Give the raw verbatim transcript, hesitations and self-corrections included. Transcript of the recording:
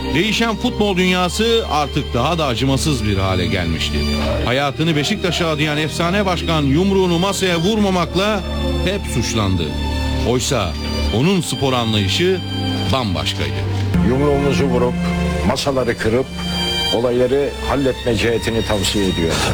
Değişen futbol dünyası artık daha da acımasız bir hale gelmişti. Hayatını Beşiktaş'a adayan efsane başkan yumruğunu masaya vurmamakla hep suçlandı. Oysa onun spor anlayışı bambaşkaydı. Yumruğumuzu vurup masaları kırıp olayları halletme cihetini tavsiye ediyor.